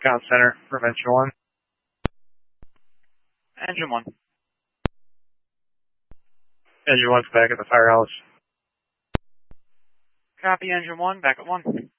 Scout Center, Prevention 1. Engine 1. Engine 1's back at the firehouse. Copy, Engine 1, back at 1.